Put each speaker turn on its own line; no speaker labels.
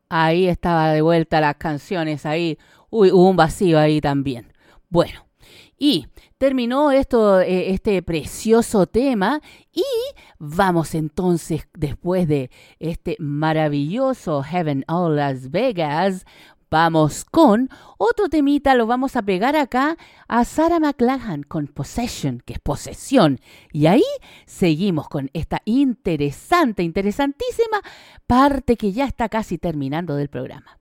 Ahí estaba de vuelta las canciones, ahí. Uy, hubo un vacío ahí también. Bueno, y terminó este precioso tema y vamos entonces, después de este maravilloso Heaven All Las Vegas, vamos con otro temita, lo vamos a pegar acá a Sarah McLachlan con Possession, que es posesión. Y ahí seguimos con esta interesantísima parte que ya está casi terminando del programa.